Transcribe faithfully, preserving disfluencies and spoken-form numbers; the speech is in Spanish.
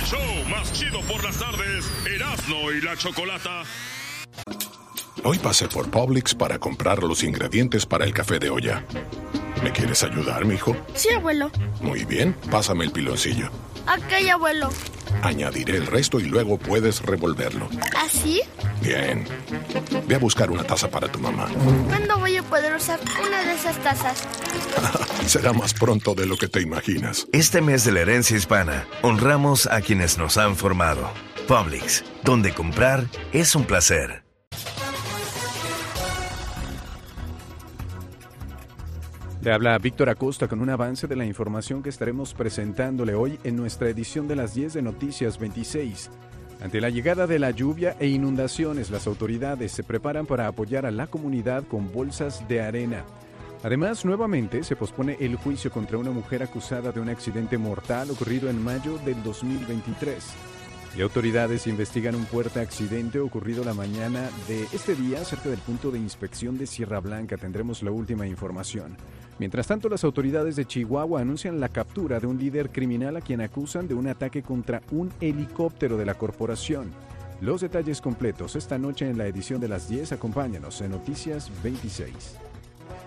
show más chido por las tardes, Erasmo y la Chocolata. Hoy pasé por Publix para comprar los ingredientes para el café de olla. ¿Me quieres ayudar, mijo? Sí, abuelo. Muy bien, pásame el piloncillo. Ok, abuelo. Añadiré el resto y luego puedes revolverlo. ¿Así? Bien. Ve a buscar una taza para tu mamá. ¿Cuándo voy a poder usar una de esas tazas? Será más pronto de lo que te imaginas. Este mes de la herencia hispana, honramos a quienes nos han formado. Publix, donde comprar es un placer. Le habla Víctor Acosta con un avance de la información que estaremos presentándole hoy en nuestra edición de las diez de Noticias veintiséis. Ante la llegada de la lluvia e inundaciones, las autoridades se preparan para apoyar a la comunidad con bolsas de arena. Además, nuevamente se pospone el juicio contra una mujer acusada de un accidente mortal ocurrido en mayo del dos mil veintitrés. Y autoridades investigan un fuerte accidente ocurrido la mañana de este día cerca del punto de inspección de Sierra Blanca. Tendremos la última información. Mientras tanto, las autoridades de Chihuahua anuncian la captura de un líder criminal a quien acusan de un ataque contra un helicóptero de la corporación. Los detalles completos esta noche en la edición de las diez. Acompáñanos en Noticias veintiséis.